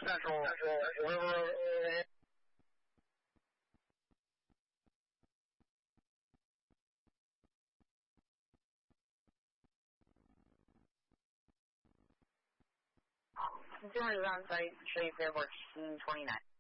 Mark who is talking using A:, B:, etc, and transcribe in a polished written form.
A: Central, River. Consumer is on site, Shape Airport 29.